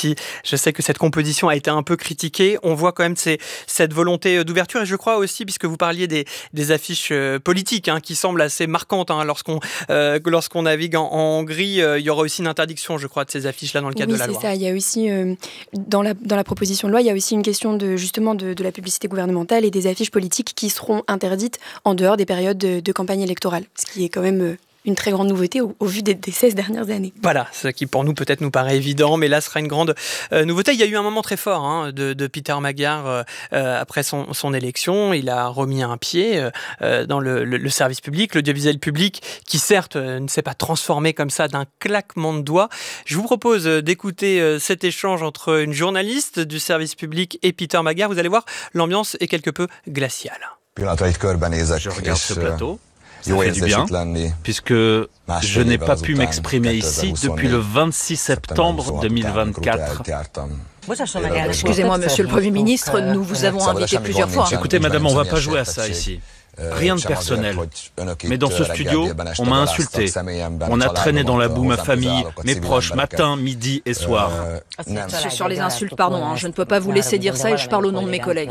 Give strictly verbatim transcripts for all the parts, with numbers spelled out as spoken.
si je sais que cette composition a été un peu critiquée, on voit quand même ces, cette volonté d'ouverture. Et je crois aussi, puisque vous parliez des, des affiches politiques hein, qui semblent assez marquantes, hein, lorsqu'on, euh, lorsqu'on navigue en, en Hongrie, euh, il y aura aussi une interdiction, je crois, de ces affiches-là dans le cadre oui, de la loi. Oui, c'est ça. Il y a aussi, euh, dans, la, dans la proposition de loi, il y a aussi une question de, justement de, de la publicité gouvernementale et des affiches politiques qui seront interdites en dehors des périodes de, de campagne électorale, ce qui est quand même... Euh, une très grande nouveauté au, au vu des, des seize dernières années. Voilà, ce qui pour nous peut-être nous paraît évident, mais là ce sera une grande euh, nouveauté. Il y a eu un moment très fort hein, de, de Peter Magyar euh, euh, après son, son élection. Il a remis un pied euh, dans le, le, le service public, l'audiovisuel public, qui certes euh, ne s'est pas transformé comme ça d'un claquement de doigts. Je vous propose d'écouter euh, cet échange entre une journaliste du service public et Peter Magyar. Vous allez voir, l'ambiance est quelque peu glaciale. Je regarde ce plateau. Ça fait du bien, puisque je n'ai pas pu m'exprimer ici depuis le vingt-six septembre deux mille vingt-quatre. Excusez-moi, monsieur le Premier ministre, nous vous avons invité plusieurs fois. Écoutez, madame, on ne va pas jouer à ça ici. Rien de personnel. Mais dans ce studio, on m'a insulté. On a traîné dans la boue ma famille, mes proches, matin, midi et soir. Sur les insultes, pardon, hein, je ne peux pas vous laisser dire ça et je parle au nom de mes collègues.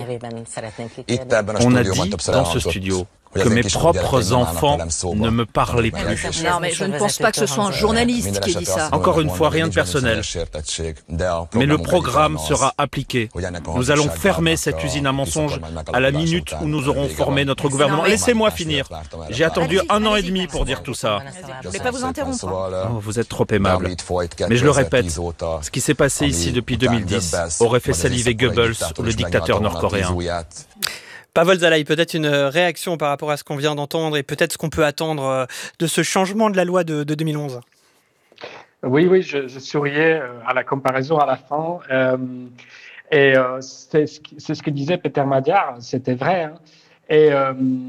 On a dit dans ce studio que mes propres enfants ne me parlaient plus. Non, mais je ne pense pas que ce soit un journaliste qui ait dit ça. Encore une fois, rien de personnel. Mais le programme sera appliqué. Nous allons fermer cette usine à mensonges à la minute où nous aurons formé notre gouvernement. Laissez-moi finir. J'ai attendu un an et demi pour dire tout ça. Je ne voulais pas vous interrompre. Oh, vous êtes trop aimable. Mais je le répète, ce qui s'est passé ici depuis deux mille dix aurait fait saliver Goebbels ou le dictateur nord-coréen. Pavel Zalai, peut-être une réaction par rapport à ce qu'on vient d'entendre et peut-être ce qu'on peut attendre de ce changement de la loi de, de deux mille onze. Oui, oui, je, je souriais à la comparaison à la fin. Euh, et euh, c'est, c'est ce que disait Peter Magyar, c'était vrai. Hein. Et euh,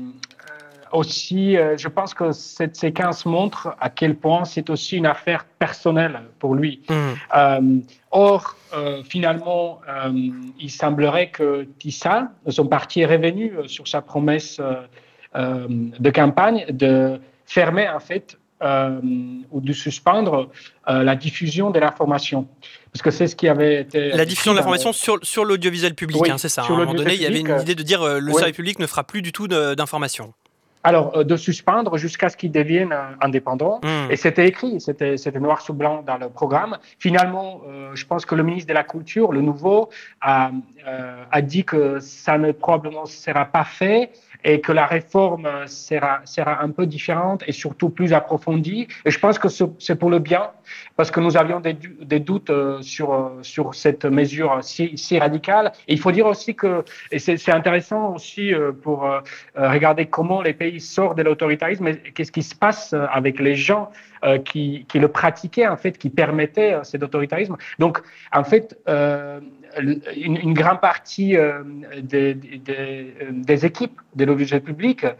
aussi, euh, je pense que cette séquence montre à quel point c'est aussi une affaire personnelle pour lui. Mmh. Euh, or, euh, finalement, euh, il semblerait que Tissa, son parti, est revenu sur sa promesse euh, euh, de campagne de fermer, en fait, euh, ou de suspendre euh, la diffusion de l'information. Parce que c'est ce qui avait été... La diffusion de l'information le... sur, sur l'audiovisuel public, oui, hein, c'est ça. À un moment donné, il y avait une idée de dire euh, le oui. service public ne fera plus du tout de, d'informations. Alors, euh, de suspendre jusqu'à ce qu'il devienne euh, indépendant. Mmh. Et c'était écrit, c'était, c'était noir sur blanc dans le programme. Finalement, euh, je pense que le ministre de la Culture, le nouveau, a, euh, a dit que ça ne probablement sera pas fait et que la réforme sera, sera un peu différente et surtout plus approfondie. Et je pense que c'est pour le bien, parce que nous avions des, des doutes sur, sur cette mesure si, si radicale. Et il faut dire aussi que, et c'est, c'est intéressant aussi pour regarder comment les pays sortent de l'autoritarisme, et qu'est-ce qui se passe avec les gens qui, qui le pratiquaient, en fait, qui permettaient cet autoritarisme. Donc, en fait, euh, Une, une grande partie euh, des, des, des équipes de l'audiovisuel public euh,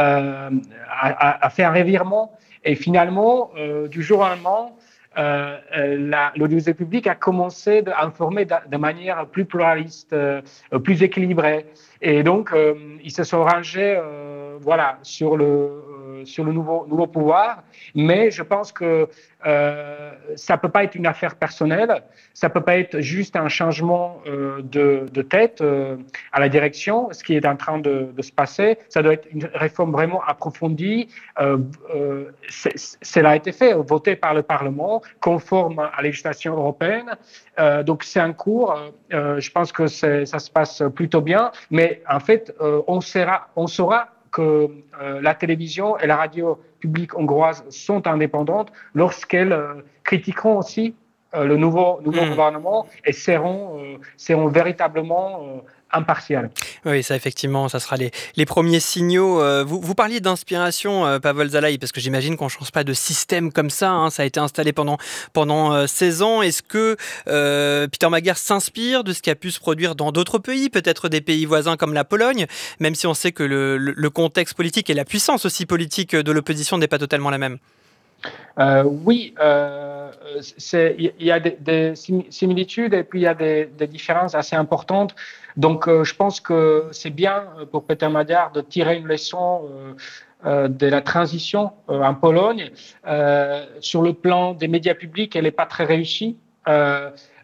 a, a fait un revirement et finalement, euh, du jour au lendemain, euh, la, l'audiovisuel public a commencé à informer de, de manière plus pluraliste, euh, plus équilibrée. Et donc, euh, ils se sont rangés euh, voilà, sur le, euh, sur le nouveau, nouveau pouvoir. Mais je pense que euh, ça ne peut pas être une affaire personnelle, ça ne peut pas être juste un changement euh, de, de tête euh, à la direction, ce qui est en train de, de se passer. Ça doit être une réforme vraiment approfondie. Euh, euh, cela a été fait, voté par le Parlement, conforme à la législation européenne. Euh, donc c'est un cours. Euh, je pense que c'est, ça se passe plutôt bien. Mais en fait, euh, on saura, on saura que euh, la télévision et la radio publique hongroise sont indépendantes lorsqu'elles euh, critiqueront aussi euh, le nouveau, nouveau mmh. gouvernement et seront, euh, seront véritablement euh, impartiales. Oui, ça effectivement, ça sera les, les premiers signaux. Euh, vous, vous parliez d'inspiration, euh, Pavel Zalai, parce que j'imagine qu'on ne change pas de système comme ça. Hein, ça a été installé pendant, pendant euh, seize ans. Est-ce que euh, Peter Magyar s'inspire de ce qui a pu se produire dans d'autres pays, peut-être des pays voisins comme la Pologne, même si on sait que le, le, le contexte politique et la puissance aussi politique de l'opposition n'est pas totalement la même? Euh, oui, euh, il y a des, des similitudes et puis il y a des, des différences assez importantes. Donc, euh, je pense que c'est bien pour Peter Magyar de tirer une leçon euh, euh, de la transition euh, en Pologne. Euh, sur le plan des médias publics, elle n'est pas très réussie. Euh,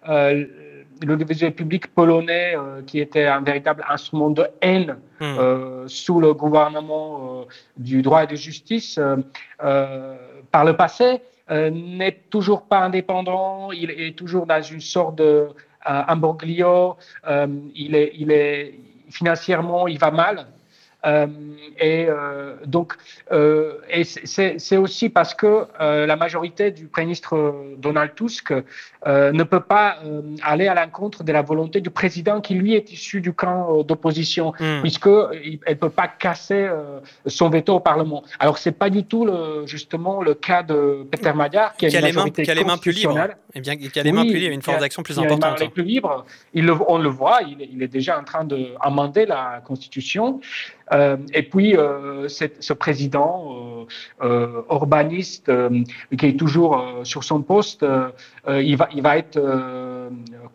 euh, l'audiovisuel public polonais, euh, qui était un véritable instrument de haine mmh. euh, sous le gouvernement euh, du droit et de justice, euh, euh, par le passé, euh, n'est toujours pas indépendant. Il est toujours dans une sorte de euh, imbroglio. Euh, il est, il est financièrement, il va mal. Euh, et euh, donc, euh, et c'est, c'est aussi parce que euh, la majorité du Premier ministre Donald Tusk euh, ne peut pas euh, aller à l'encontre de la volonté du président qui, lui, est issu du camp d'opposition, mmh. puisqu'elle ne peut pas casser euh, son veto au Parlement. Alors, ce n'est pas du tout, le, justement, le cas de Peter Magyar, qui, qui a une majorité qui a les mains plus libres. Et bien, qui a les oui, mains plus libres, une force d'action plus importante. Il a les mains plus libres. Il le, on le voit, il, il est déjà en train d'amender la Constitution. Euh, et puis, euh, ce président euh, euh, urbaniste euh, qui est toujours euh, sur son poste, euh, il, va, il va être euh,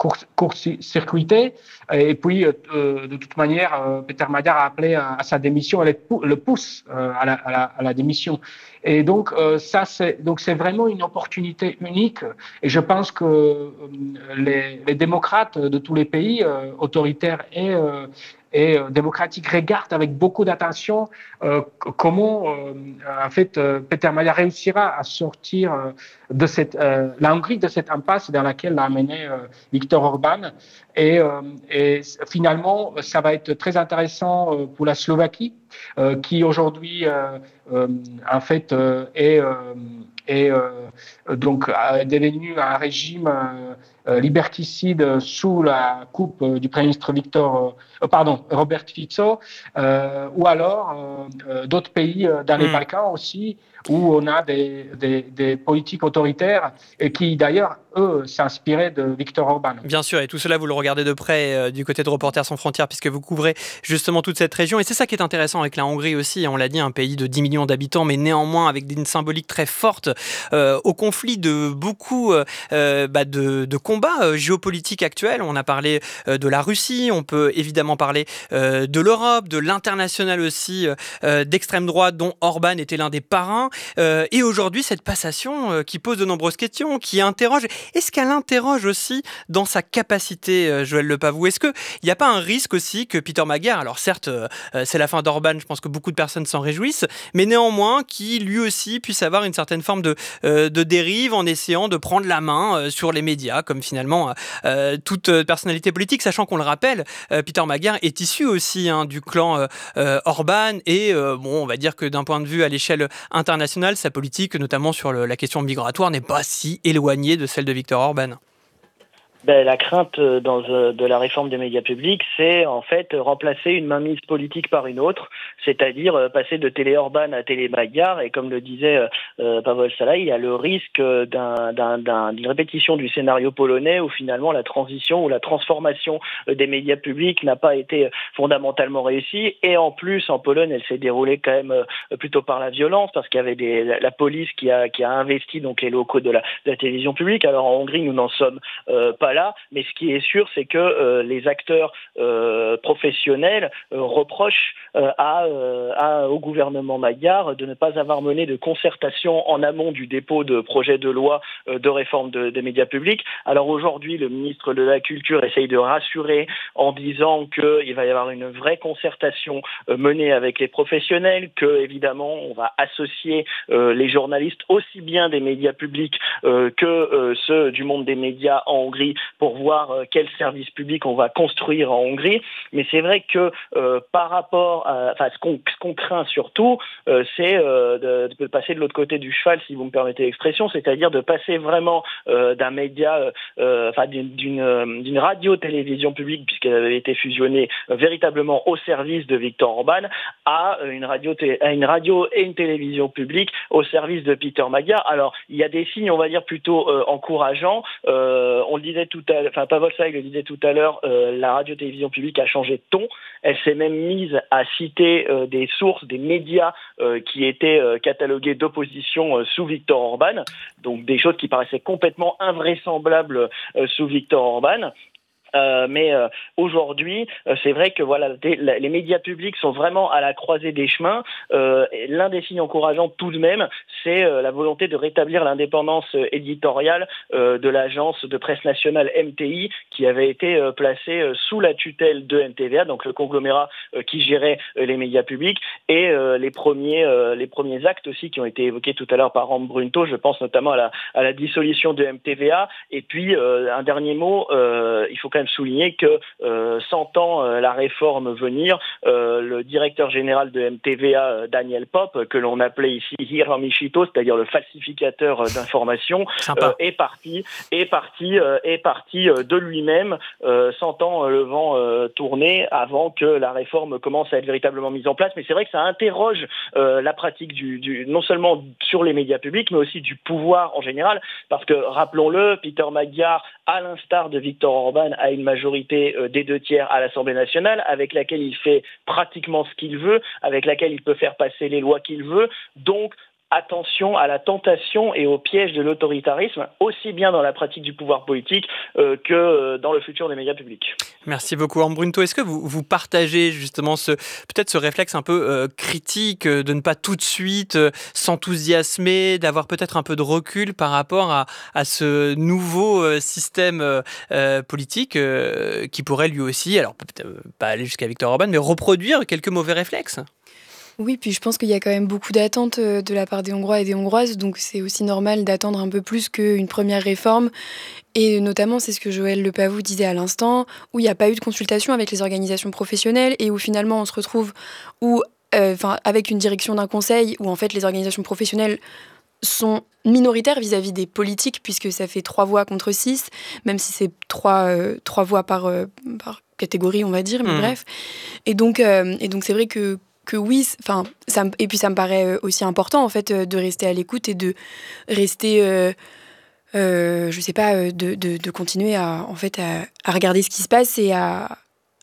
court-circuité. Et puis, euh, de toute manière, euh, Peter Magyar a appelé à, à sa démission, elle le pousse euh, à, la, à, la, à la démission. Et donc, euh, ça, c'est, donc c'est vraiment une opportunité unique. Et je pense que euh, les, les démocrates de tous les pays, euh, autoritaires et euh, et euh, démocratique regarde avec beaucoup d'attention euh, comment euh, en fait euh, Peter Magyar réussira à sortir euh, de cette euh, la Hongrie de cette impasse dans laquelle l'a amené euh, Viktor Orban et, euh, et finalement ça va être très intéressant euh, pour la Slovaquie euh, qui aujourd'hui euh, euh, en fait euh, est euh, et euh, donc est devenu un régime euh, liberticide sous la coupe euh, du Premier ministre Victor, euh, pardon, Robert Fico, euh, ou alors euh, d'autres pays dans les mmh. Balkans aussi, où on a des, des, des politiques autoritaires et qui d'ailleurs, eux, s'inspiraient de Viktor Orban. Bien sûr, et tout cela, vous le regardez de près euh, du côté de Reporters sans frontières, puisque vous couvrez justement toute cette région. Et c'est ça qui est intéressant avec la Hongrie aussi, on l'a dit, un pays de dix millions d'habitants, mais néanmoins avec une symbolique très forte, euh, au conflit de beaucoup euh, bah de, de combats euh, géopolitiques actuels. On a parlé euh, de la Russie, on peut évidemment parler euh, de l'Europe, de l'international aussi, euh, d'extrême droite, dont Orban était l'un des parrains. Euh, et aujourd'hui, cette passation euh, qui pose de nombreuses questions, qui interroge. Est-ce qu'elle interroge aussi dans sa capacité, euh, Joël Lepavou? Est-ce qu'il n'y a pas un risque aussi que Peter Magyar, alors certes, euh, c'est la fin d'Orban, je pense que beaucoup de personnes s'en réjouissent, mais néanmoins, qui lui aussi puisse avoir une certaine forme de, euh, de dérive en essayant de prendre la main euh, sur les médias, comme finalement euh, toute personnalité politique, sachant qu'on le rappelle, euh, Peter Magyar est issu aussi hein, du clan euh, euh, Orban, et euh, bon, on va dire que d'un point de vue à l'échelle internationale, sa politique, notamment sur le, la question migratoire, n'est pas si éloignée de celle de Viktor Orban. Ben, la crainte dans, de la réforme des médias publics, c'est en fait remplacer une mainmise politique par une autre, c'est-à-dire passer de télé Orban à télé Magyar. Et comme le disait euh, Pavol Salai, il y a le risque d'un, d'un, d'un, d'une répétition du scénario polonais où finalement la transition ou la transformation des médias publics n'a pas été fondamentalement réussie. Et en plus, en Pologne, elle s'est déroulée quand même plutôt par la violence, parce qu'il y avait des, la, la police qui a, qui a investi donc les locaux de la, de la télévision publique. Alors en Hongrie, nous n'en sommes euh, pas là, mais ce qui est sûr, c'est que euh, les acteurs euh, professionnels euh, reprochent euh, à, euh, à, au gouvernement magyar de ne pas avoir mené de concertation en amont du dépôt de projets de loi euh, de réforme de, des médias publics. Alors aujourd'hui, le ministre de la Culture essaye de rassurer en disant qu'il va y avoir une vraie concertation euh, menée avec les professionnels, que évidemment on va associer euh, les journalistes aussi bien des médias publics euh, que euh, ceux du monde des médias en Hongrie, pour voir euh, quel service public on va construire en Hongrie. Mais c'est vrai que euh, par rapport à, enfin, ce qu'on, ce qu'on craint surtout, euh, c'est euh, de, de passer de l'autre côté du cheval, si vous me permettez l'expression, c'est-à-dire de passer vraiment euh, d'un média, euh, enfin d'une, d'une, d'une radio-télévision publique, puisqu'elle avait été fusionnée euh, véritablement au service de Viktor Orban, à une radio, à une radio et une télévision publique au service de Peter Magyar. Alors, il y a des signes, on va dire, plutôt euh, encourageants. Euh, on le disait tout à l'heure, enfin Pavol Salai le disait tout à l'heure, euh, la radio-télévision publique a changé de ton. Elle s'est même mise à citer euh, des sources, des médias euh, qui étaient euh, catalogués d'opposition euh, sous Viktor Orban, donc des choses qui paraissaient complètement invraisemblables euh, sous Viktor Orban. Euh, mais euh, aujourd'hui, euh, c'est vrai que voilà, les, les médias publics sont vraiment à la croisée des chemins. Euh, l'un des signes encourageants tout de même, c'est euh, la volonté de rétablir l'indépendance euh, éditoriale euh, de l'agence de presse nationale M T I, qui avait été euh, placée euh, sous la tutelle de M T V A, donc le conglomérat euh, qui gérait euh, les médias publics, et euh, les premiers euh, les premiers actes aussi qui ont été évoqués tout à l'heure par Rand Brunto. Je pense notamment à la à la dissolution de M T V A. Et puis euh, un dernier mot, euh, il faut quand même souligner que euh, sentant euh, la réforme venir, euh, le directeur général de M T V A, euh, Daniel Pop, que l'on appelait ici Hiramishito, c'est-à-dire le falsificateur euh, d'informations, euh, est parti, est parti, euh, est parti euh, de lui-même, euh, sentant euh, le vent euh, tourner avant que la réforme commence à être véritablement mise en place. Mais c'est vrai que ça interroge euh, la pratique du, du, non seulement sur les médias publics, mais aussi du pouvoir en général, parce que rappelons-le, Peter Magyar, à l'instar de Viktor Orban, a une majorité euh, des deux tiers à l'Assemblée nationale, avec laquelle il fait pratiquement ce qu'il veut, avec laquelle il peut faire passer les lois qu'il veut. Donc, attention à la tentation et au piège de l'autoritarisme, aussi bien dans la pratique du pouvoir politique euh, que euh, dans le futur des médias publics. Merci beaucoup, Rand Brunto. Est-ce que vous, vous partagez justement ce, peut-être ce réflexe un peu euh, critique euh, de ne pas tout de suite euh, s'enthousiasmer, d'avoir peut-être un peu de recul par rapport à, à ce nouveau euh, système euh, euh, politique euh, qui pourrait lui aussi, alors peut-être euh, pas aller jusqu'à Viktor Orban, mais reproduire quelques mauvais réflexes ? Oui, puis je pense qu'il y a quand même beaucoup d'attentes de la part des Hongrois et des Hongroises, donc c'est aussi normal d'attendre un peu plus qu'une première réforme. Et notamment, c'est ce que Joël Lepavou disait à l'instant, où il n'y a pas eu de consultation avec les organisations professionnelles et où finalement on se retrouve où, euh, avec une direction d'un conseil où en fait les organisations professionnelles sont minoritaires vis-à-vis des politiques, puisque ça fait trois voix contre six, même si c'est trois, euh, trois voix par, euh, par catégorie, on va dire, mais mmh. bref. Et donc, euh, et donc c'est vrai que que oui, enfin, ça, et puis ça me paraît aussi important en fait de rester à l'écoute et de rester, euh, euh, je sais pas, de, de, de continuer à en fait à, à regarder ce qui se passe et à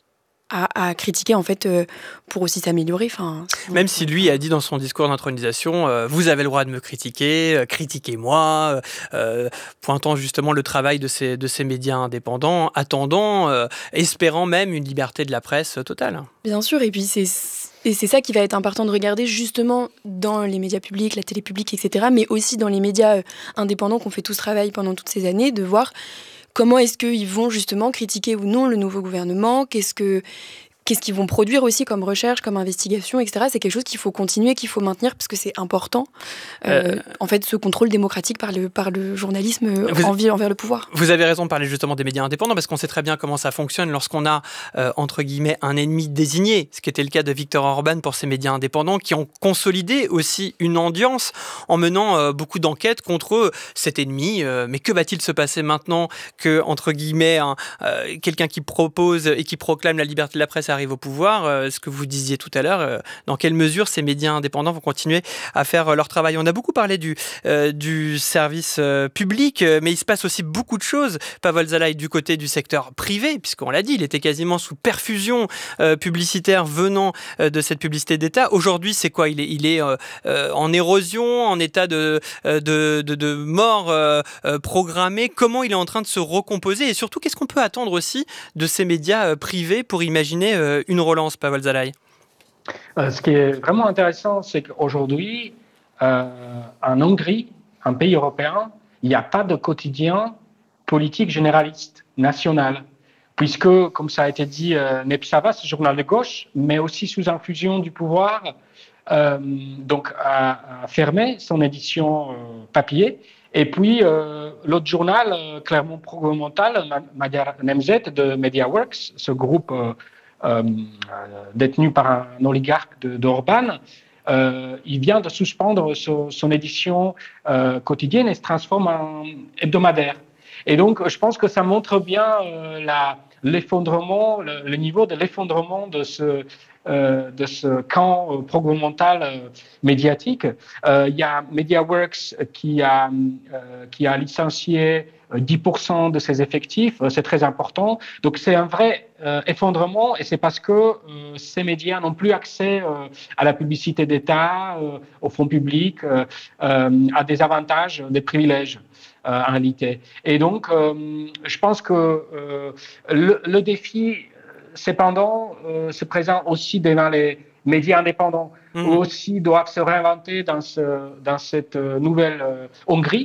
À, à critiquer en fait euh, pour aussi s'améliorer. Enfin, même si lui a dit dans son discours d'intronisation, euh, vous avez le droit de me critiquer, euh, critiquez-moi, euh, pointant justement le travail de ces de ces médias indépendants, attendant, euh, espérant même une liberté de la presse totale. Bien sûr, et puis c'est Et c'est ça qui va être important de regarder justement dans les médias publics, la télé publique, et cetera, mais aussi dans les médias indépendants qu'on fait tout ce travail pendant toutes ces années, de voir comment est-ce qu'ils vont justement critiquer ou non le nouveau gouvernement, qu'est-ce que... Qu'est-ce qu'ils vont produire aussi comme recherche, comme investigation, et cetera. C'est quelque chose qu'il faut continuer, qu'il faut maintenir, parce que c'est important. Euh, euh, en fait, ce contrôle démocratique par le, par le journalisme vous, envers, envers le pouvoir. Vous avez raison de parler justement des médias indépendants, parce qu'on sait très bien comment ça fonctionne lorsqu'on a, euh, entre guillemets, un ennemi désigné, ce qui était le cas de Viktor Orban pour ces médias indépendants, qui ont consolidé aussi une audience en menant euh, beaucoup d'enquêtes contre cet ennemi. Euh, mais que va-t-il se passer maintenant que, entre guillemets, un, euh, quelqu'un qui propose et qui proclame la liberté de la presse arrive au pouvoir, euh, ce que vous disiez tout à l'heure, euh, dans quelle mesure ces médias indépendants vont continuer à faire euh, leur travail. On a beaucoup parlé du, euh, du service euh, public, euh, mais il se passe aussi beaucoup de choses, Pavel Zalai, du côté du secteur privé, puisqu'on l'a dit, il était quasiment sous perfusion euh, publicitaire venant euh, de cette publicité d'État. Aujourd'hui, c'est quoi ? Il est, il est euh, euh, en érosion, en état de, euh, de, de, de mort euh, euh, programmée. Comment il est en train de se recomposer ? Et surtout, qu'est-ce qu'on peut attendre aussi de ces médias euh, privés pour imaginer euh, une relance, Pavel Zalai? euh, Ce qui est vraiment intéressant, c'est qu'aujourd'hui, euh, en Hongrie, un pays européen, il n'y a pas de quotidien politique généraliste, national, puisque, comme ça a été dit, euh, Népszava, ce journal de gauche, mais aussi sous infusion du pouvoir, euh, donc a, a fermé son édition euh, papier. Et puis, euh, l'autre journal, euh, clairement pro-gouvernemental, Magyar Nemzet de MediaWorks, ce groupe euh, euh, détenu par un oligarque de, d'Orban, euh, il vient de suspendre son, son édition euh, quotidienne et se transforme en hebdomadaire. Et donc, je pense que ça montre bien euh, la, l'effondrement, le, le niveau de l'effondrement de ce, euh, de ce camp euh, pro-gouvernemental euh, médiatique. Euh, il y a MediaWorks qui a, euh, qui a licencié dix pour cent de ses effectifs, c'est très important. Donc c'est un vrai euh, effondrement et c'est parce que euh, ces médias n'ont plus accès euh, à la publicité d'État, euh, aux fonds publics, euh, euh, à des avantages, des privilèges euh, en réalité. Et donc euh, je pense que euh, le, le défi, cependant, euh, se présente aussi devant les médias indépendants, mmh. aussi doivent se réinventer dans, ce, dans cette nouvelle euh, Hongrie.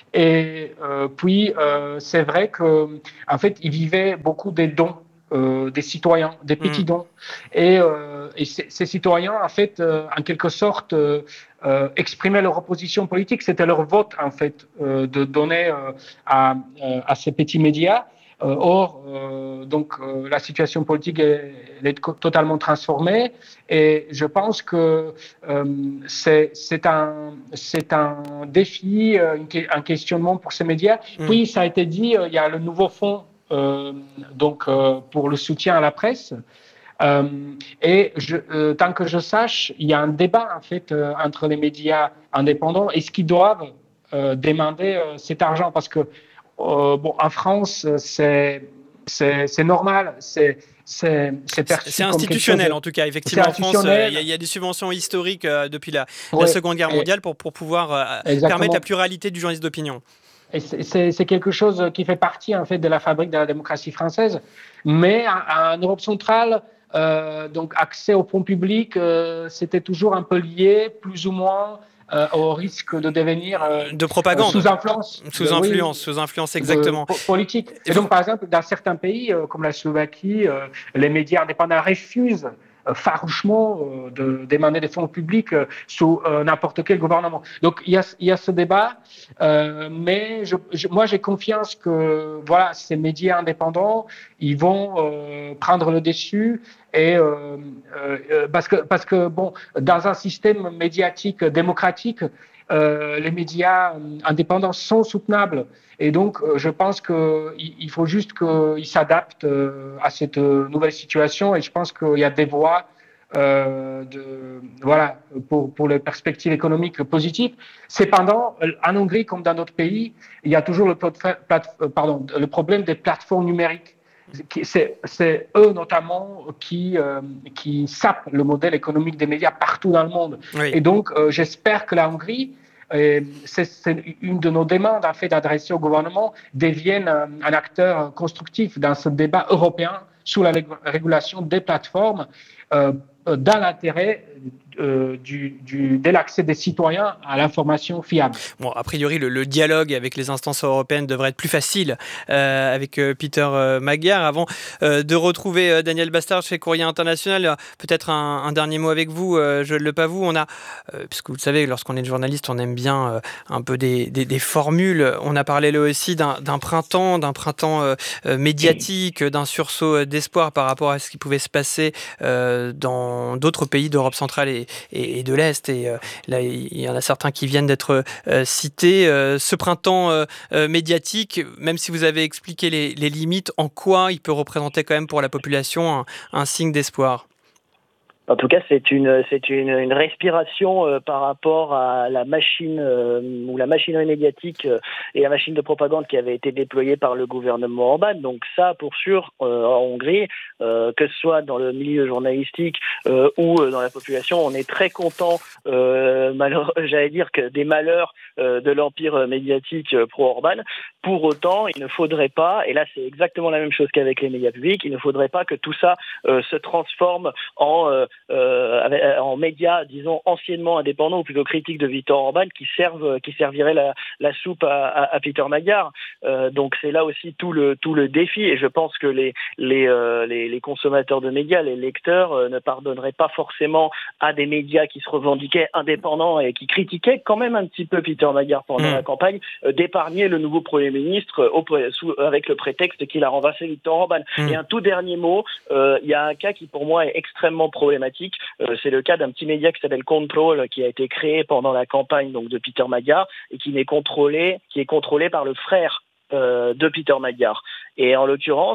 Et euh, puis, euh, c'est vrai qu'en en fait, ils vivaient beaucoup des dons euh, des citoyens, des petits mmh. dons. Et, euh, et c- ces citoyens, en fait, euh, en quelque sorte, euh, euh, exprimaient leur opposition politique. C'était leur vote, en fait, euh, de donner euh, à, à ces petits médias. Euh, or, euh, donc, euh, la situation politique est, elle est co- totalement transformée et je pense que euh, c'est, c'est, un, c'est un défi, euh, un questionnement pour ces médias. Mmh. Puis, ça a été dit, euh, il y a le nouveau fonds euh, donc, euh, pour le soutien à la presse. Euh, et je, euh, tant que je sache, il y a un débat en fait euh, entre les médias indépendants. Est-ce qu'ils doivent euh, demander euh, cet argent? Parce que euh, bon, en France, c'est, c'est, c'est normal, c'est, c'est, c'est perçu c'est comme institutionnel quelque chose de... en tout cas. Effectivement, en France, il euh, y, y a des subventions historiques euh, depuis la, ouais, la Seconde Guerre mondiale pour, pour pouvoir euh, permettre la pluralité du journalisme d'opinion. Et c'est, c'est quelque chose qui fait partie en fait de la fabrique de la démocratie française. Mais en, en Europe centrale, euh, donc accès aux fonds publics, euh, c'était toujours un peu lié, plus ou moins, euh, au risque de devenir euh, de propagande, sous influence, sous de, influence, oui, sous influence exactement, po- politique. Et, Et donc, vous... par exemple, dans certains pays euh, comme la Slovaquie, euh, les médias indépendants refusent farouchement euh, de demander des fonds publics euh, sous euh, n'importe quel gouvernement. Donc il y a, il y a ce débat, euh, mais je, je, moi j'ai confiance que voilà, ces médias indépendants, ils vont euh, prendre le dessus et euh, euh, parce que parce que bon, dans un système médiatique démocratique, euh, les médias indépendants sont soutenables. Et donc, euh, je pense qu'il faut juste qu'ils s'adaptent euh, à cette euh, nouvelle situation. Et je pense qu'il y a des voies euh, de, voilà, pour, pour les perspectives économiques positives. Cependant, en Hongrie, comme dans d'autres pays, il y a toujours le, plate, pardon, le problème des plateformes numériques. C'est, c'est eux notamment qui, euh, qui sapent le modèle économique des médias partout dans le monde. Oui. Et donc, euh, j'espère que la Hongrie, et c'est, c'est une de nos demandes en fait d'adresser au gouvernement, devienne un, un acteur constructif dans ce débat européen sur la régulation des plateformes euh, dans l'intérêt euh, du, du, de l'accès des citoyens à l'information fiable. Bon, a priori, le, le dialogue avec les instances européennes devrait être plus facile euh, avec euh, Peter euh, Magyar. Avant euh, de retrouver euh, Daniel Bastard chez Courrier International, euh, peut-être un, un dernier mot avec vous, euh, Joël Le Pavou. On a, euh, puisque vous le savez, lorsqu'on est journaliste, on aime bien euh, un peu des, des, des formules. On a parlé là aussi d'un, d'un printemps, d'un printemps euh, euh, médiatique, d'un sursaut d'espoir par rapport à ce qui pouvait se passer euh, dans d'autres pays d'Europe centrale et, et, et de l'Est. Et euh, là, il y en a certains qui viennent d'être euh, cités. Euh, ce printemps euh, euh, médiatique, même si vous avez expliqué les, les limites, en quoi il peut représenter quand même pour la population un, un signe d'espoir? En tout cas, c'est une c'est une, une respiration euh, par rapport à la machine euh, ou la machinerie médiatique euh, et la machine de propagande qui avait été déployée par le gouvernement Orbán. Donc ça, pour sûr, euh, en Hongrie, euh, que ce soit dans le milieu journalistique euh, ou euh, dans la population, on est très content. Euh, malheur, j'allais dire que des malheurs euh, de l'empire médiatique pro-Orbán. Pour autant, il ne faudrait pas, et là c'est exactement la même chose qu'avec les médias publics, il ne faudrait pas que tout ça euh, se transforme en euh, Euh, en médias, disons, anciennement indépendants ou plutôt critiques de Viktor Orbán qui servent, qui serviraient la, la soupe à, à, à Peter Magyar. Euh, donc c'est là aussi tout le tout le défi. Et je pense que les les euh, les, les consommateurs de médias, les lecteurs, euh, ne pardonneraient pas forcément à des médias qui se revendiquaient indépendants et qui critiquaient quand même un petit peu Peter Magyar pendant mmh. la campagne, euh, d'épargner le nouveau Premier ministre euh, au, sous, avec le prétexte qu'il a renversé Viktor Orbán. Mmh. Et un tout dernier mot, euh, il y a un cas qui pour moi est extrêmement problématique. Euh, c'est le cas d'un petit média qui s'appelle Control, qui a été créé pendant la campagne donc de Peter Magyar et qui n'est contrôlé, qui est contrôlé par le frère euh, de Peter Magyar. Et en l'occurrence, ce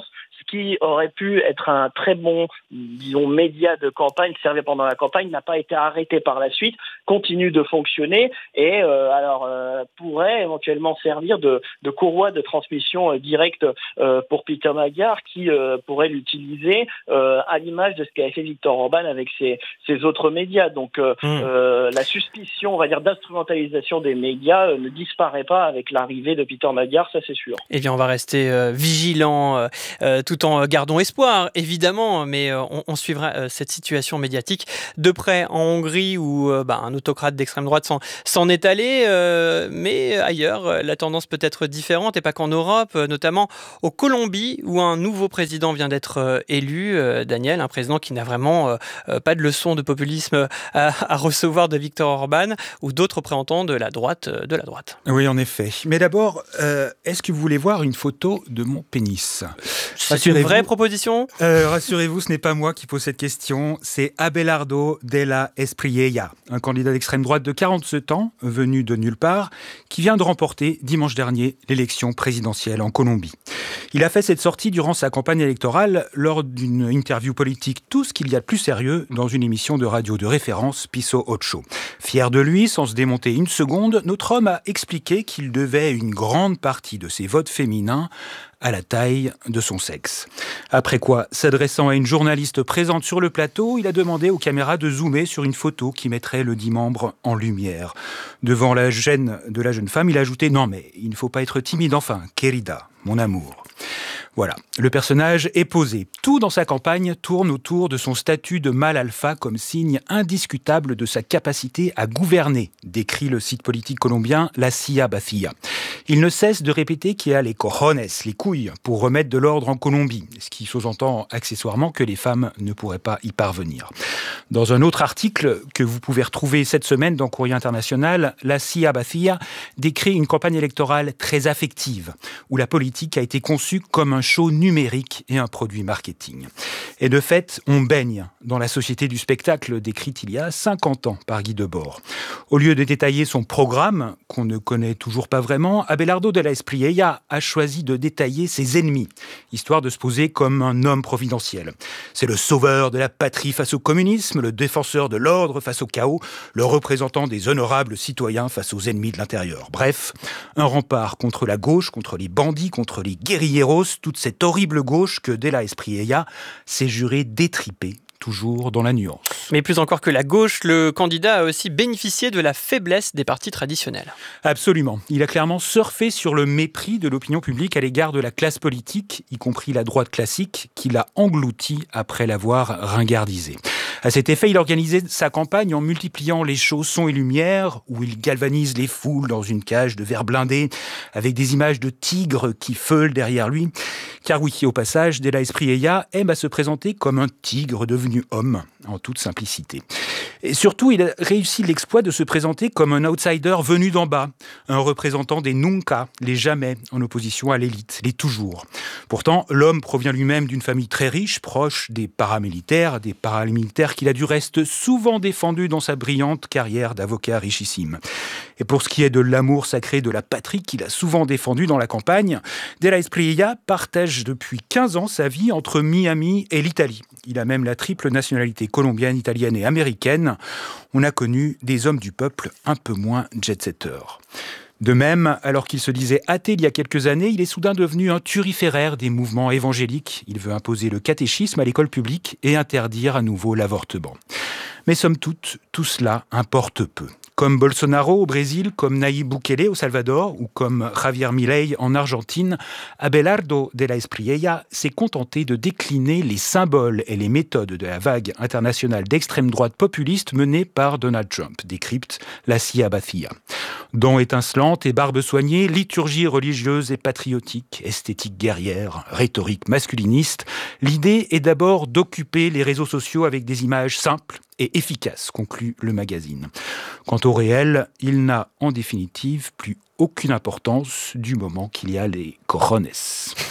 qui aurait pu être un très bon, disons, média de campagne, servi pendant la campagne, n'a pas été arrêté par la suite, continue de fonctionner et euh, alors euh, pourrait éventuellement servir de, de courroie de transmission euh, directe euh, pour Peter Magyar, qui euh, pourrait l'utiliser euh, à l'image de ce qu'a fait Viktor Orban avec ses, ses autres médias. Donc euh, mmh. euh, la suspicion, on va dire, d'instrumentalisation des médias euh, ne disparaît pas avec l'arrivée de Peter Magyar, ça c'est sûr. Eh bien, on va rester euh, vigilants euh, euh, tout en gardant espoir, évidemment, mais euh, on, on suivra euh, cette situation médiatique de près en Hongrie où euh, bah, un autocrate d'extrême droite s'en, s'en est allé, euh, mais ailleurs, la tendance peut être différente, et pas qu'en Europe, euh, notamment au Colombie où un nouveau président vient d'être euh, élu, euh, Daniel, un président qui n'a vraiment euh, pas de leçon de populisme à, à recevoir de Viktor Orban ou d'autres représentants de la droite euh, de la droite. Oui, en effet. Mais d'abord, euh, est-ce que vous voulez voir une photo de mon pénis ? C'est une vraie proposition ? euh, Rassurez-vous, ce n'est pas moi qui pose cette question, c'est Abelardo de la Espriella, un candidat d'extrême droite de quarante-sept ans, venu de nulle part, qui vient de remporter dimanche dernier l'élection présidentielle en Colombie. Il a fait cette sortie durant sa campagne électorale lors d'une interview politique tout ce qu'il y a de plus sérieux dans une émission de radio de référence Piso Ocho. Fier de lui, sans se démonter une seconde, notre homme a expliqué qu'il devait une grande partie de ses votes féminins à la taille de son sexe. Après quoi, s'adressant à une journaliste présente sur le plateau, il a demandé aux caméras de zoomer sur une photo qui mettrait le dit membre en lumière. Devant la gêne de la jeune femme, il a ajouté « Non mais, il ne faut pas être timide enfin, querida, mon amour ». Voilà, le personnage est posé. Tout dans sa campagne tourne autour de son statut de mâle alpha comme signe indiscutable de sa capacité à gouverner, décrit le site politique colombien La Silla Vacía. Il ne cesse de répéter qu'il a les cojones, les couilles, pour remettre de l'ordre en Colombie, ce qui sous-entend accessoirement que les femmes ne pourraient pas y parvenir. Dans un autre article que vous pouvez retrouver cette semaine dans Courrier International, La Silla Vacía décrit une campagne électorale très affective, où la politique a été conçue comme un show numérique et un produit marketing. Et de fait, on baigne dans la société du spectacle décrite il y a cinquante ans par Guy Debord. Au lieu de détailler son programme, qu'on ne connaît toujours pas vraiment, Abelardo de la Espriella a choisi de détailler ses ennemis, histoire de se poser comme un homme providentiel. C'est le sauveur de la patrie face au communisme, le défenseur de l'ordre face au chaos, le représentant des honorables citoyens face aux ennemis de l'intérieur. Bref, un rempart contre la gauche, contre les bandits, contre les guérilleros, toute cette horrible gauche que de la Espriella s'est juré d'étriper, toujours dans la nuance. Mais plus encore que la gauche, le candidat a aussi bénéficié de la faiblesse des partis traditionnels. Absolument. Il a clairement surfé sur le mépris de l'opinion publique à l'égard de la classe politique, y compris la droite classique, qui l'a englouti après l'avoir ringardisé. À cet effet, il organisait sa campagne en multipliant les shows sons et lumières, où il galvanise les foules dans une cage de verre blindé, avec des images de tigres qui feulent derrière lui. Car oui, au passage, de la Espriella aime à se présenter comme un tigre devenu homme, en toute simplicité. Et surtout, il a réussi l'exploit de se présenter comme un outsider venu d'en bas, un représentant des nunca, les jamais, en opposition à l'élite, les toujours. Pourtant, l'homme provient lui-même d'une famille très riche, proche des paramilitaires, des paramilitaires qu'il a du reste souvent défendu dans sa brillante carrière d'avocat richissime. Et pour ce qui est de l'amour sacré de la patrie qu'il a souvent défendu dans la campagne, de la Espriella partage depuis quinze ans sa vie entre Miami et l'Italie. Il a même la triple nationalité colombienne, italienne et américaine. On a connu des hommes du peuple un peu moins jet-setters. De même, alors qu'il se disait athée il y a quelques années, il est soudain devenu un turiféraire des mouvements évangéliques. Il veut imposer le catéchisme à l'école publique et interdire à nouveau l'avortement. Mais somme toute, tout cela importe peu. Comme Bolsonaro au Brésil, comme Nayib Bukele au Salvador ou comme Javier Milei en Argentine, Abelardo de la Espriella s'est contenté de décliner les symboles et les méthodes de la vague internationale d'extrême droite populiste menée par Donald Trump, décrypte La Silla Vacía. Dents étincelantes et barbes soignées, liturgie religieuse et patriotique, esthétique guerrière, rhétorique masculiniste, l'idée est d'abord d'occuper les réseaux sociaux avec des images simples et efficaces, conclut le magazine. Quant au réel, il n'a en définitive plus aucune importance du moment qu'il y a les cojones.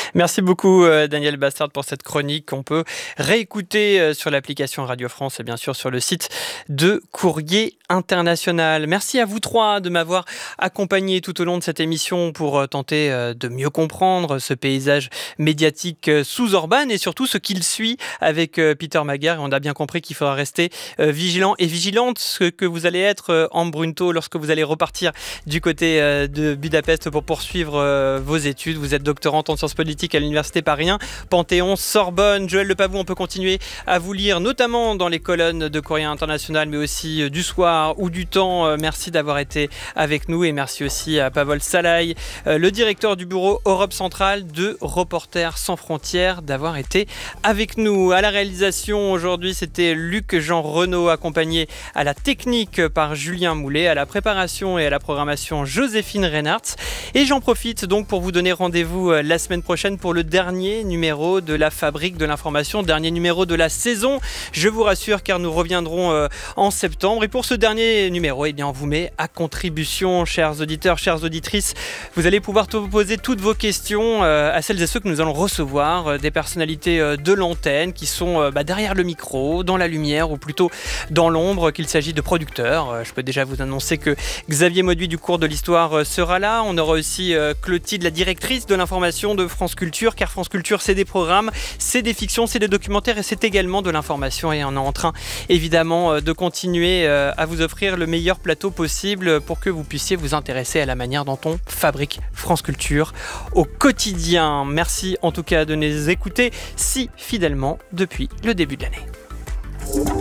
Merci beaucoup Daniel Bastard pour cette chronique qu'on peut réécouter sur l'application Radio France et bien sûr sur le site de Courrier International. Merci à vous trois de m'avoir accompagné tout au long de cette émission pour tenter de mieux comprendre ce paysage médiatique sous Orban et surtout ce qu'il suit avec Peter Magyar. Et on a bien compris qu'il faudra rester vigilant et vigilante, ce que vous allez être en Brunto lorsque vous allez repartir du côté de Budapest pour poursuivre vos études. Vous êtes doctorante en sciences politiques à l'Université Paris un, Panthéon, Sorbonne. Joël Lepavou, on peut continuer à vous lire, notamment dans les colonnes de Courrier International, mais aussi du Soir ou du Temps. Merci d'avoir été avec nous et merci aussi à Pavol Salai, le directeur du bureau Europe Centrale de Reporters sans frontières, d'avoir été avec nous. À la réalisation aujourd'hui, c'était Luc-Jean Renaud, accompagné à la technique par Julien Moulet, à la préparation et à la programmation Joséphine Reinhardt. Et j'en profite donc pour vous donner rendez-vous la semaine prochaine pour le dernier numéro de la Fabrique de l'information, dernier numéro de la saison. Je vous rassure car nous reviendrons euh, en septembre. Et pour ce dernier numéro, eh bien, on vous met à contribution, chers auditeurs, chères auditrices. Vous allez pouvoir poser toutes vos questions euh, à celles et ceux que nous allons recevoir, euh, des personnalités euh, de l'antenne qui sont euh, bah, derrière le micro, dans la lumière ou plutôt dans l'ombre, qu'il s'agit de producteurs. Euh, je peux déjà vous annoncer que Xavier Mauduit du cours de l'histoire euh, sera là. On aura aussi euh, Clotilde, la directrice de l'information de France Culture, car France Culture, c'est des programmes, c'est des fictions, c'est des documentaires et c'est également de l'information. Et on est en train, évidemment, de continuer à vous offrir le meilleur plateau possible pour que vous puissiez vous intéresser à la manière dont on fabrique France Culture au quotidien. Merci en tout cas de nous écouter si fidèlement depuis le début de l'année.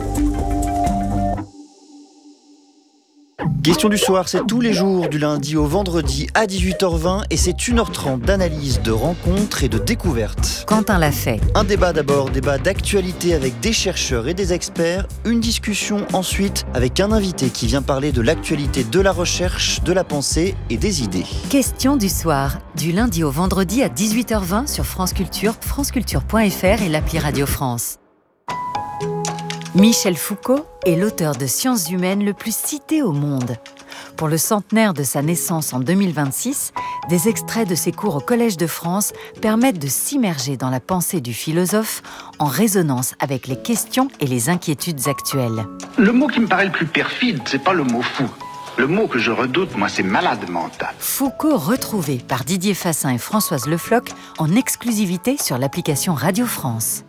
Question du soir, c'est tous les jours du lundi au vendredi à dix-huit heures vingt et c'est une heure trente d'analyse, de rencontres et de découvertes. Quentin l'a fait. Un débat d'abord, débat d'actualité avec des chercheurs et des experts, une discussion ensuite avec un invité qui vient parler de l'actualité de la recherche, de la pensée et des idées. Question du soir, du lundi au vendredi à dix-huit heures vingt sur France Culture, franceculture point f r et l'appli Radio France. Michel Foucault est l'auteur de sciences humaines le plus cité au monde. Pour le centenaire de sa naissance en deux mille vingt-six, des extraits de ses cours au Collège de France permettent de s'immerger dans la pensée du philosophe en résonance avec les questions et les inquiétudes actuelles. Le mot qui me paraît le plus perfide, c'est pas le mot fou. Le mot que je redoute, moi, c'est malade mental. Foucault retrouvé par Didier Fassin et Françoise Le Floch en exclusivité sur l'application Radio France.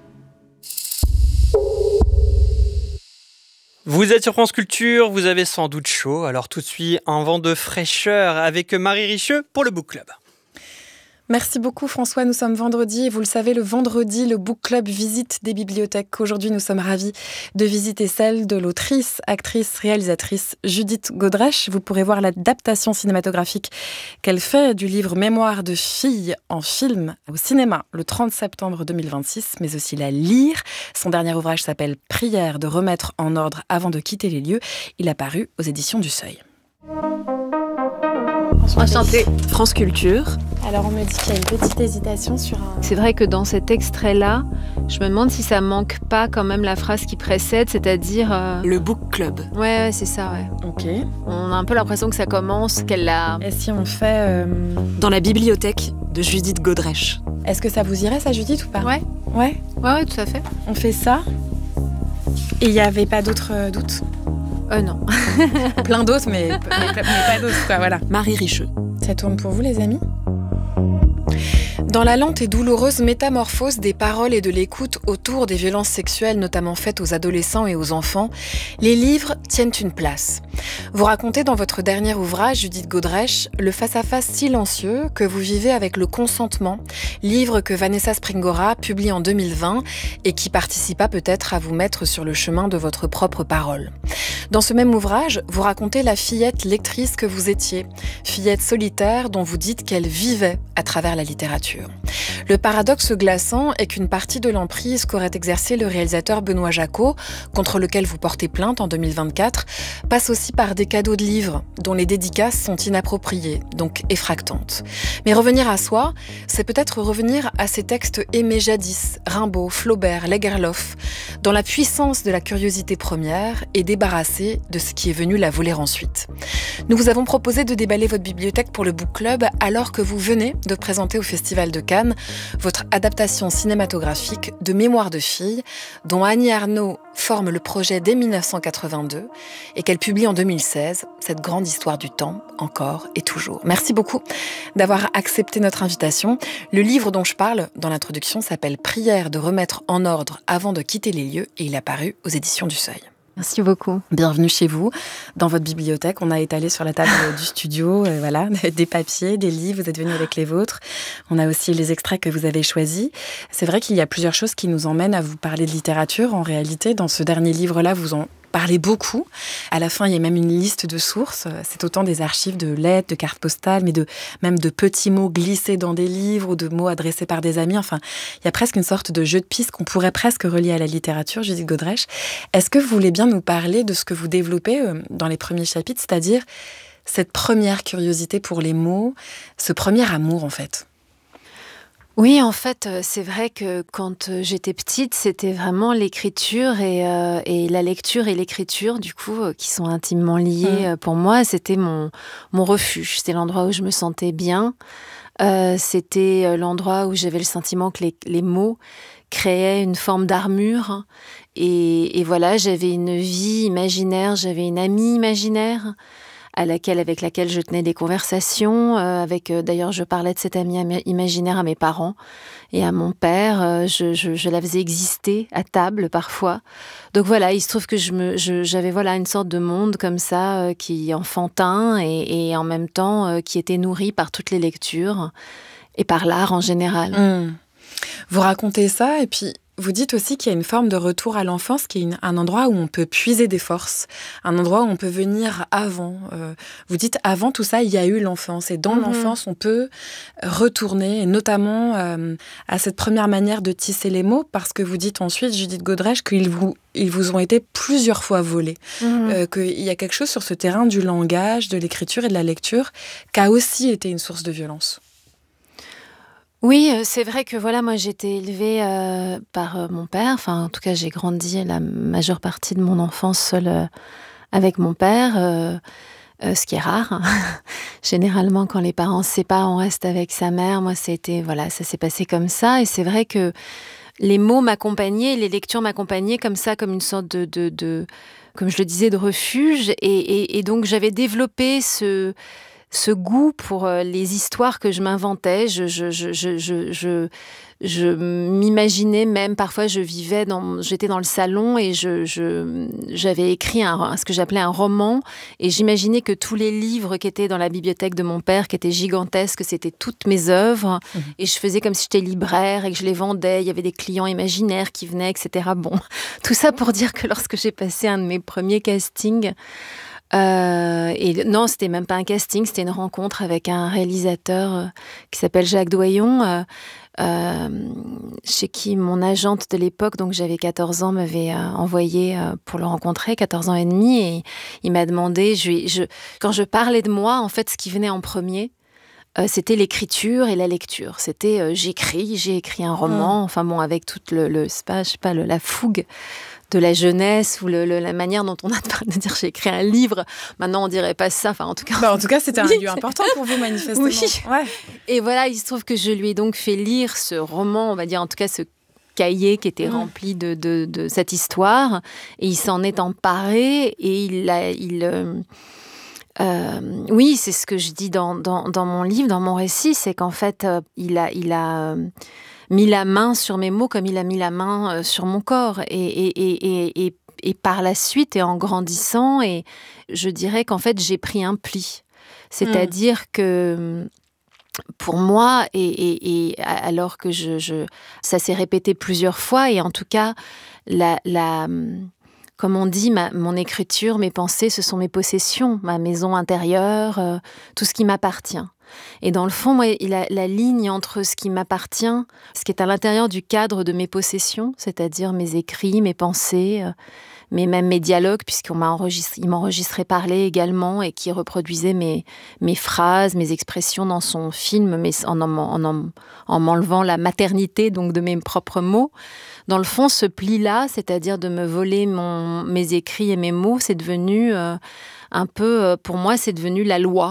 Vous êtes sur France Culture, vous avez sans doute chaud, alors tout de suite un vent de fraîcheur avec Marie Richeux pour le Book Club. Merci beaucoup François, nous sommes vendredi et vous le savez, le vendredi, le Book Club visite des bibliothèques. Aujourd'hui, nous sommes ravis de visiter celle de l'autrice, actrice, réalisatrice Judith Godrèche. Vous pourrez voir l'adaptation cinématographique qu'elle fait du livre Mémoire de fille en film au cinéma le trente septembre deux mille vingt-six, mais aussi la lire. Son dernier ouvrage s'appelle Prière de remettre en ordre avant de quitter les lieux. Il a paru aux éditions du Seuil. Enchantée. France Culture. Alors on me dit qu'il y a une petite hésitation sur un... C'est vrai que dans cet extrait-là, je me demande si ça manque pas quand même la phrase qui précède, c'est-à-dire... Euh... Le Book Club. Ouais, ouais, c'est ça, ouais. Ok. On a un peu l'impression que ça commence, qu'elle l'a... Et si on fait... Euh... Dans la bibliothèque de Judith Godrèche. Est-ce que ça vous irait, ça, Judith, ou pas? Ouais. Ouais. Ouais, ouais, tout à fait. On fait ça. Et il n'y avait pas d'autres euh, doutes? Euh, non. Plein d'autres, mais, mais, mais pas d'autres, quoi, voilà. Marie Richeux. Ça tourne pour vous, les amis? Dans la lente et douloureuse métamorphose des paroles et de l'écoute autour des violences sexuelles, notamment faites aux adolescents et aux enfants, les livres tiennent une place. Vous racontez dans votre dernier ouvrage, Judith Godrèche, le face-à-face silencieux que vous vivez avec le consentement, livre que Vanessa Springora publie en deux mille vingt et qui participa peut-être à vous mettre sur le chemin de votre propre parole. Dans ce même ouvrage, vous racontez la fillette lectrice que vous étiez, fillette solitaire dont vous dites qu'elle vivait à travers la littérature. Le paradoxe glaçant est qu'une partie de l'emprise qu'aurait exercé le réalisateur Benoît Jacot, contre lequel vous portez plainte en deux mille vingt-quatre, passe aussi par des cadeaux de livres dont les dédicaces sont inappropriées, donc effractantes. Mais revenir à soi, c'est peut-être revenir à ces textes aimés jadis, Rimbaud, Flaubert, Lagerlof, dans la puissance de la curiosité première et débarrasser de ce qui est venu la voler ensuite. Nous vous avons proposé de déballer votre bibliothèque pour le Book Club alors que vous venez de présenter au Festival Festival de Cannes votre adaptation cinématographique de Mémoires de filles, dont Annie Ernaux forme le projet dès dix-neuf cent quatre-vingt-deux et qu'elle publie en deux mille seize, cette grande histoire du temps, encore et toujours. Merci beaucoup d'avoir accepté notre invitation. Le livre dont je parle dans l'introduction s'appelle « Prière de remettre en ordre avant de quitter les lieux » et il a paru aux éditions du Seuil. Merci beaucoup. Bienvenue chez vous, dans votre bibliothèque. On a étalé sur la table du studio, euh, voilà, des papiers, des livres, vous êtes venus avec les vôtres. On a aussi les extraits que vous avez choisis. C'est vrai qu'il y a plusieurs choses qui nous emmènent à vous parler de littérature. En réalité, dans ce dernier livre-là, vous en parlez beaucoup. À la fin, il y a même une liste de sources. C'est autant des archives de lettres, de cartes postales, mais de, même de petits mots glissés dans des livres ou de mots adressés par des amis. Enfin, il y a presque une sorte de jeu de pistes qu'on pourrait presque relier à la littérature, Judith Godrèche. Est-ce que vous voulez bien nous parler de ce que vous développez dans les premiers chapitres, c'est-à-dire cette première curiosité pour les mots, ce premier amour, en fait ? Oui, en fait, c'est vrai que quand j'étais petite, c'était vraiment l'écriture et, euh, et la lecture et l'écriture, du coup, euh, qui sont intimement liées. Mmh. Pour moi, c'était mon, mon refuge. C'était l'endroit où je me sentais bien. Euh, c'était l'endroit où j'avais le sentiment que les, les mots créaient une forme d'armure. Et, et voilà, j'avais une vie imaginaire, j'avais une amie imaginaire. À laquelle, avec laquelle je tenais des conversations. Euh, avec, euh, d'ailleurs, je parlais de cette amie imaginaire à mes parents et à mon père. Euh, je, je, je la faisais exister à table parfois. Donc voilà, il se trouve que je me, je, j'avais voilà, une sorte de monde comme ça, euh, qui enfantin et, et en même temps euh, qui était nourri par toutes les lectures et par l'art en général. Mmh. Vous racontez ça et puis... Vous dites aussi qu'il y a une forme de retour à l'enfance, qui est une, un endroit où on peut puiser des forces, un endroit où on peut venir avant. Euh, vous dites, avant tout ça, il y a eu l'enfance. Et dans mmh. l'enfance, on peut retourner, et notamment euh, à cette première manière de tisser les mots, parce que vous dites ensuite, Judith Godrèche, qu'ils vous, ils vous ont été plusieurs fois volés. Mmh. Euh, qu'il y a quelque chose sur ce terrain du langage, de l'écriture et de la lecture, qui a aussi été une source de violence. Oui, c'est vrai que voilà, moi j'ai été élevée euh, par euh, mon père. Enfin, en tout cas, j'ai grandi la majeure partie de mon enfance seule euh, avec mon père, euh, euh, ce qui est rare. Hein. Généralement, quand les parents se séparent, on reste avec sa mère. Moi, c'était voilà, ça s'est passé comme ça. Et c'est vrai que les mots m'accompagnaient, les lectures m'accompagnaient comme ça, comme une sorte de, de, de comme je le disais, de refuge. Et, et, et donc, j'avais développé ce ce goût pour les histoires que je m'inventais. Je, je, je, je, je, je, je m'imaginais même, parfois je vivais, dans, j'étais dans le salon et je, je, j'avais écrit un, ce que j'appelais un roman et j'imaginais que tous les livres qui étaient dans la bibliothèque de mon père, qui étaient gigantesques, c'était toutes mes œuvres. Mmh. Et je faisais comme si j'étais libraire et que je les vendais. Il y avait des clients imaginaires qui venaient, et cetera. Bon, tout ça pour dire que lorsque j'ai passé un de mes premiers castings, Euh, et non, c'était même pas un casting, c'était une rencontre avec un réalisateur euh, qui s'appelle Jacques Doyon, euh, euh, chez qui mon agente de l'époque, donc j'avais quatorze ans, m'avait euh, envoyé euh, pour le rencontrer, quatorze ans et demi, et il m'a demandé, je, je, quand je parlais de moi, en fait, ce qui venait en premier, euh, c'était l'écriture et la lecture. C'était euh, j'écris, j'ai écrit un roman, mmh. enfin bon, avec toute le, le, c'est pas, je sais pas, le, la fougue de la jeunesse ou le, le, la manière dont on a de dire j'ai écrit un livre. Maintenant, on dirait pas ça. Enfin, en tout cas, bah, en tout cas, c'était un lieu important pour vous, manifestement. Oui. Ouais. Et voilà, il se trouve que je lui ai donc fait lire ce roman, on va dire en tout cas ce cahier qui était mmh. rempli de, de, de cette histoire. Et il s'en est emparé et il a... Il, euh, Euh, oui, c'est ce que je dis dans, dans, dans mon livre, dans mon récit, c'est qu'en fait, euh, il a, il a euh, mis la main sur mes mots comme il a mis la main euh, sur mon corps. Et, et, et, et, et par la suite, et en grandissant, et je dirais qu'en fait, j'ai pris un pli. C'est-à-dire mmh. que pour moi, et, et, et alors que je, je, ça s'est répété plusieurs fois, et en tout cas, la... la comme on dit, ma, mon écriture, mes pensées, ce sont mes possessions, ma maison intérieure, euh, tout ce qui m'appartient. Et dans le fond, moi, la, la ligne entre ce qui m'appartient, ce qui est à l'intérieur du cadre de mes possessions, c'est-à-dire mes écrits, mes pensées, euh, mais même mes dialogues, puisqu'on m'a enregistré, il m'enregistrait parler également et qui reproduisait mes, mes phrases, mes expressions dans son film, mais en, en, en, en m'enlevant la maternité donc de mes propres mots. Dans le fond, ce pli-là, c'est-à-dire de me voler mon, mes écrits et mes mots, c'est devenu euh, un peu, euh, pour moi, c'est devenu la loi.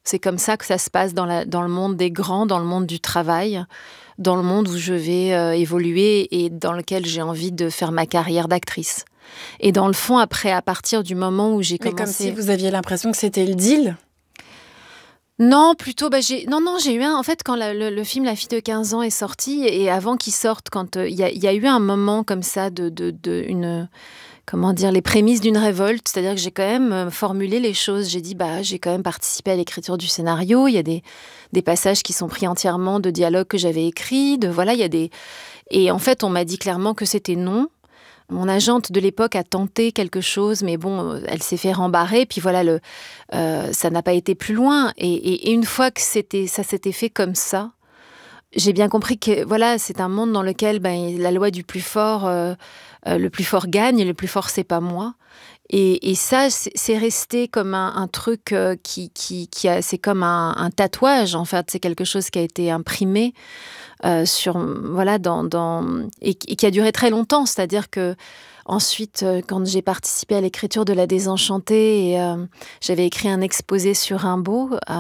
C'est comme ça que ça se passe dans, la, dans le monde des grands, dans le monde du travail, dans le monde où je vais euh, évoluer et dans lequel j'ai envie de faire ma carrière d'actrice. Et dans le fond, après, à partir du moment où j'ai Mais commencé... comme si vous aviez l'impression que c'était le deal. Non, plutôt, bah, j'ai... Non, non, j'ai eu un... En fait, quand la, le, le film La fille de quinze ans est sorti, et avant qu'il sorte, quand il euh, y, y a eu un moment comme ça de... de, de une... Comment dire, les prémices d'une révolte, c'est-à-dire que j'ai quand même formulé les choses. J'ai dit, bah, j'ai quand même participé à l'écriture du scénario. Il y a des, des passages qui sont pris entièrement de dialogues que j'avais écrits. De, voilà, il y a des... Et en fait, on m'a dit clairement que c'était non. Mon agente de l'époque a tenté quelque chose, mais bon, elle s'est fait rembarrer. Puis voilà, le, euh, ça n'a pas été plus loin. Et, et, et une fois que c'était, ça s'était fait comme ça, j'ai bien compris que voilà, c'est un monde dans lequel ben, la loi du plus fort, euh, euh, le plus fort gagne, et le plus fort, c'est pas moi. Et, et ça, c'est, c'est resté comme un, un truc euh, qui, qui, qui a, c'est comme un, un tatouage, en fait. C'est quelque chose qui a été imprimé. Euh, sur voilà dans, dans et, et qui a duré très longtemps, c'est-à-dire que ensuite euh, quand j'ai participé à l'écriture de La Désenchantée et, euh, j'avais écrit un exposé sur Rimbaud euh,